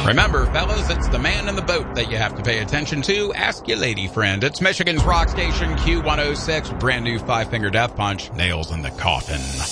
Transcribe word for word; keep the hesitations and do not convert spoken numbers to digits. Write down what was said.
Remember, fellas, it's the man in the boat that you have to pay attention to. Ask your lady friend. It's Michigan's rock station Q one oh six. Brand new Five Finger Death Punch. Nails in the coffin.